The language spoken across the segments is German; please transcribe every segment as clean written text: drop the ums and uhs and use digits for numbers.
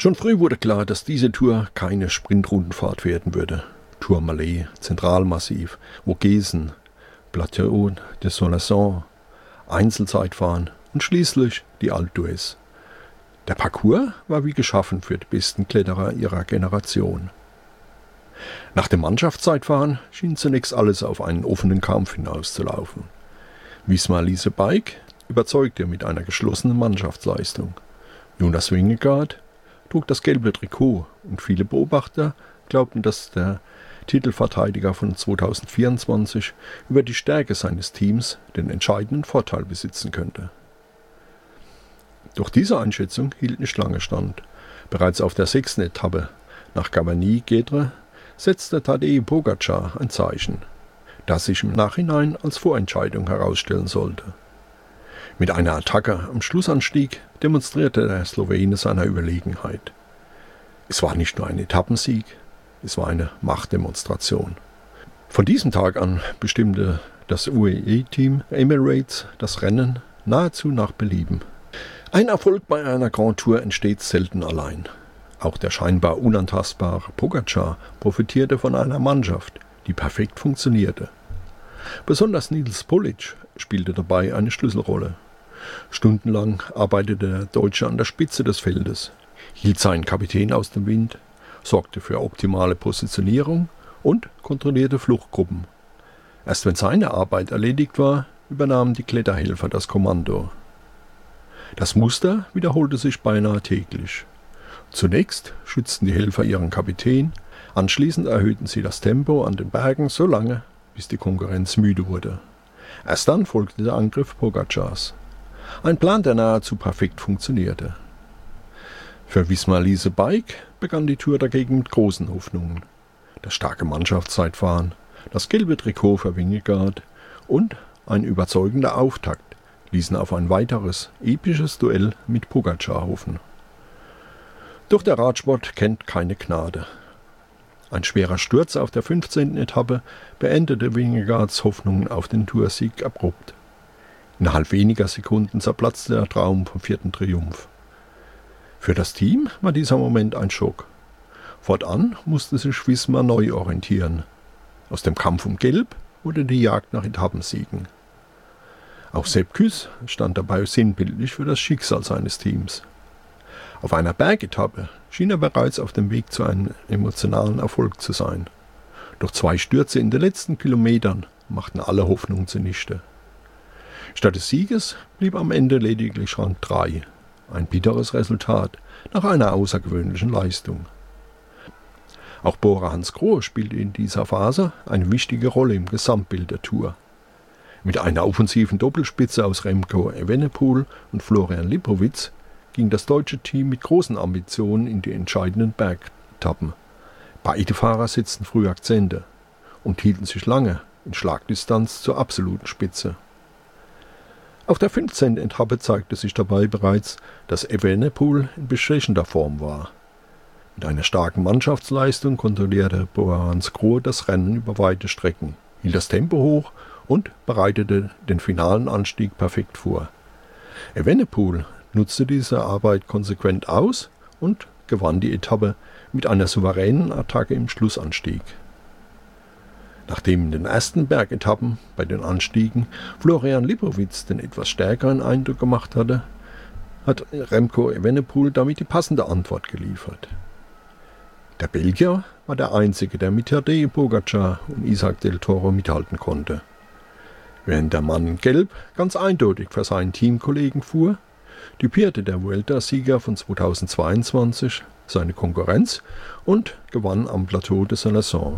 Schon früh wurde klar, dass diese Tour keine Sprintrundenfahrt werden würde. Tourmalet, Zentralmassiv, Vogesen, Plateau de Soissons, Einzelzeitfahren und schließlich die Alpe d'Huez. Der Parcours war wie geschaffen für die besten Kletterer ihrer Generation. Nach dem Mannschaftszeitfahren schien zunächst alles auf einen offenen Kampf hinauszulaufen. Wismar Lease Bike überzeugte mit einer geschlossenen Mannschaftsleistung. Jonas Vingegaard trug das gelbe Trikot und viele Beobachter glaubten, dass der Titelverteidiger von 2024 über die Stärke seines Teams den entscheidenden Vorteil besitzen könnte. Doch diese Einschätzung hielt nicht lange stand. Bereits auf der 6. Etappe nach Gavarnie-Guédre setzte Tadej Pogačar ein Zeichen, das sich im Nachhinein als Vorentscheidung herausstellen sollte. Mit einer Attacke am Schlussanstieg demonstrierte der Slowene seine Überlegenheit. Es war nicht nur ein Etappensieg, es war eine Machtdemonstration. Von diesem Tag an bestimmte das UAE-Team Emirates das Rennen nahezu nach Belieben. Ein Erfolg bei einer Grand Tour entsteht selten allein. Auch der scheinbar unantastbare Pogačar profitierte von einer Mannschaft, die perfekt funktionierte. Besonders Nils Polic spielte dabei eine Schlüsselrolle. Stundenlang arbeitete der Deutsche an der Spitze des Feldes, hielt seinen Kapitän aus dem Wind, sorgte für optimale Positionierung und kontrollierte Fluchtgruppen. Erst wenn seine Arbeit erledigt war, übernahmen die Kletterhelfer das Kommando. Das Muster wiederholte sich beinahe täglich. Zunächst schützten die Helfer ihren Kapitän, anschließend erhöhten sie das Tempo an den Bergen so lange, bis die Konkurrenz müde wurde. Erst dann folgte der Angriff Pogačars. Ein Plan, der nahezu perfekt funktionierte. Für Wismar Lease Bike begann die Tour dagegen mit großen Hoffnungen. Das starke Mannschaftszeitfahren, das gelbe Trikot für Vingegaard und ein überzeugender Auftakt ließen auf ein weiteres episches Duell mit Pogačar hoffen. Doch der Radsport kennt keine Gnade. Ein schwerer Sturz auf der 15. Etappe beendete Vingegaards Hoffnungen auf den Toursieg abrupt. Innerhalb weniger Sekunden zerplatzte der Traum vom 4. Triumph. Für das Team war dieser Moment ein Schock. Fortan musste sich Wismar neu orientieren. Aus dem Kampf um Gelb wurde die Jagd nach Etappensiegen. Auch Sepp Kuss stand dabei sinnbildlich für das Schicksal seines Teams. Auf einer Bergetappe schien er bereits auf dem Weg zu einem emotionalen Erfolg zu sein. Doch 2 Stürze in den letzten Kilometern machten alle Hoffnung zunichte. Statt des Sieges blieb am Ende lediglich Rang 3, ein bitteres Resultat nach einer außergewöhnlichen Leistung. Auch Bora Hansgrohe spielte in dieser Phase eine wichtige Rolle im Gesamtbild der Tour. Mit einer offensiven Doppelspitze aus Remco Evenepoel und Florian Lipowitz ging das deutsche Team mit großen Ambitionen in die entscheidenden Bergetappen. Beide Fahrer setzten früh Akzente und hielten sich lange in Schlagdistanz zur absoluten Spitze. Auf der 15. Etappe zeigte sich dabei bereits, dass Evenepoel in bestechender Form war. Mit einer starken Mannschaftsleistung kontrollierte Bora Hansgrohe das Rennen über weite Strecken, hielt das Tempo hoch und bereitete den finalen Anstieg perfekt vor. Evenepoel nutzte diese Arbeit konsequent aus und gewann die Etappe mit einer souveränen Attacke im Schlussanstieg. Nachdem in den ersten Bergetappen bei den Anstiegen Florian Lipowitz den etwas stärkeren Eindruck gemacht hatte, hat Remco Evenepoel damit die passende Antwort geliefert. Der Belgier war der Einzige, der mit Tadej Pogačar und Isaac del Toro mithalten konnte. Während der Mann in Gelb ganz eindeutig für seinen Teamkollegen fuhr, düpierte der Vuelta-Sieger von 2022 seine Konkurrenz und gewann am Plateau de Soissons.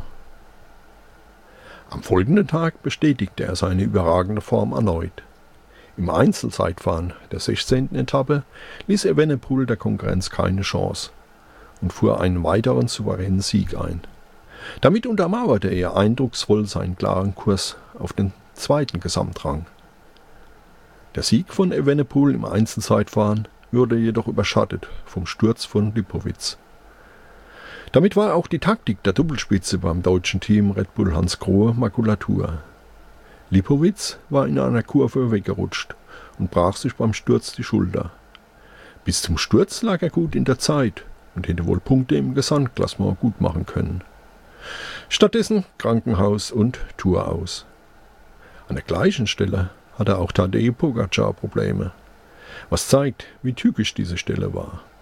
Am folgenden Tag bestätigte er seine überragende Form erneut. Im Einzelzeitfahren der 16. Etappe ließ Evenepoel der Konkurrenz keine Chance und fuhr einen weiteren souveränen Sieg ein. Damit untermauerte er eindrucksvoll seinen klaren Kurs auf den 2. Gesamtrang. Der Sieg von Evenepoel im Einzelzeitfahren wurde jedoch überschattet vom Sturz von Lipowitz. Damit war auch die Taktik der Doppelspitze beim deutschen Team Red Bull Hansgrohe Makulatur. Lipowitz war in einer Kurve weggerutscht und brach sich beim Sturz die Schulter. Bis zum Sturz lag er gut in der Zeit und hätte wohl Punkte im Gesamtklassement gut machen können. Stattdessen Krankenhaus und Tour aus. An der gleichen Stelle hatte auch Tadej Pogačar Probleme, was zeigt, wie typisch diese Stelle war.